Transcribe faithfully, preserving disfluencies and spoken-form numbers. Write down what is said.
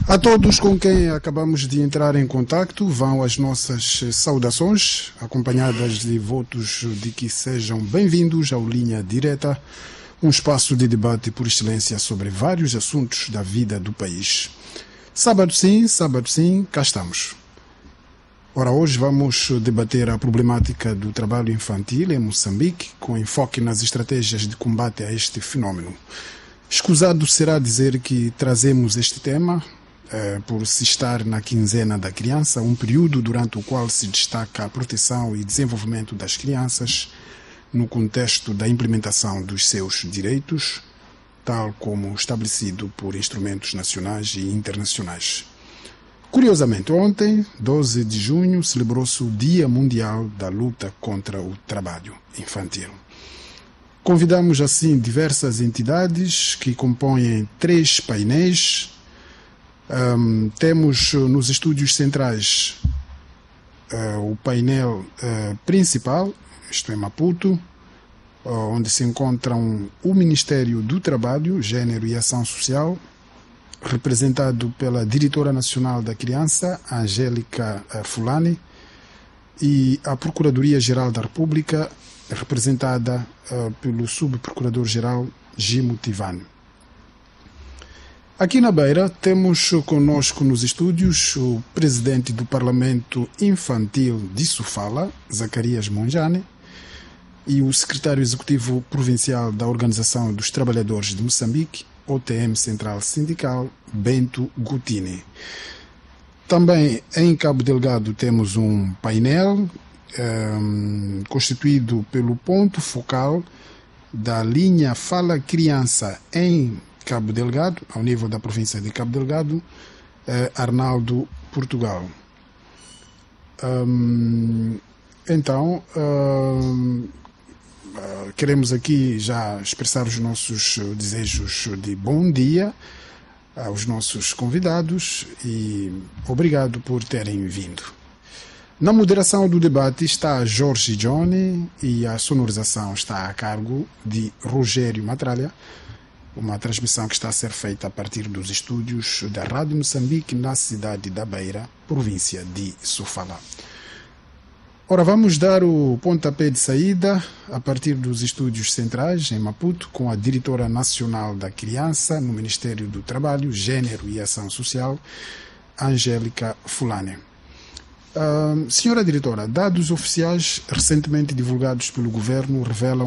A todos com quem acabamos de entrar em contacto vão as nossas saudações, acompanhadas de votos de que sejam bem-vindos ao Linha Direta, um espaço de debate por excelência sobre vários assuntos da vida do país. Sábado sim, sábado sim, cá estamos. Ora, hoje vamos debater a problemática do trabalho infantil em Moçambique, com enfoque nas estratégias de combate a este fenómeno. Escusado será dizer que trazemos este tema eh, por se estar na quinzena da criança, um período durante o qual se destaca a proteção e desenvolvimento das crianças no contexto da implementação dos seus direitos, tal como estabelecido por instrumentos nacionais e internacionais. Curiosamente, ontem, doze de junho, celebrou-se o Dia Mundial da Luta contra o Trabalho Infantil. Convidamos, assim, diversas entidades que compõem três painéis. Um, temos nos estúdios centrais uh, o painel uh, principal, isto é Maputo, uh, onde se encontram o Ministério do Trabalho, Gênero e Ação Social, representado pela Diretora Nacional da Criança, Angélica Fulani, e a Procuradoria-Geral da República, representada uh, pelo Subprocurador-Geral Gimo Tivani. Aqui na Beira temos conosco nos estúdios o Presidente do Parlamento Infantil de Sofala, Zacarias Monjane, e o Secretário Executivo Provincial da Organização dos Trabalhadores de Moçambique, O T M Central Sindical, Bento Gutini. Também em Cabo Delgado temos um painel um, constituído pelo ponto focal da linha Fala Criança em Cabo Delgado, ao nível da província de Cabo Delgado, eh, Arnaldo Portugal. Um, então, um, Uh, queremos aqui já expressar os nossos desejos de bom dia aos nossos convidados e obrigado por terem vindo. Na moderação do debate está Jorge Johnny e a sonorização está a cargo de Rogério Matralha, uma transmissão que está a ser feita a partir dos estúdios da Rádio Moçambique na cidade da Beira, província de Sofala. Ora, vamos dar o pontapé de saída a partir dos estúdios centrais em Maputo, com a Diretora Nacional da Criança no Ministério do Trabalho, Gênero e Ação Social, Angélica Fulani. Uh, senhora Diretora, dados oficiais recentemente divulgados pelo Governo revelam